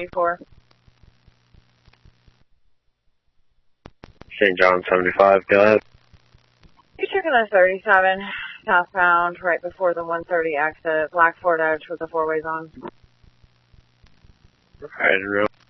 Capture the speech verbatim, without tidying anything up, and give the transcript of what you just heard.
thirty-four. Saint John seventy-five, go ahead. You're checking a thirty-seven, southbound, right before the one thirty exit, Black Ford Edge with the four ways on. Alright, real.